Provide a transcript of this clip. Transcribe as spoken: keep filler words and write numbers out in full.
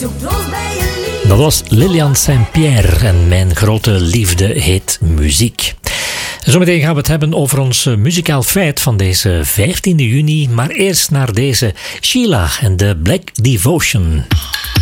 Dat was Lilian Saint-Pierre en Mijn grote liefde heet muziek. Zometeen gaan we het hebben over ons muzikaal feit van deze vijftiende juni. Maar eerst naar deze Sheila en de Black Devotion.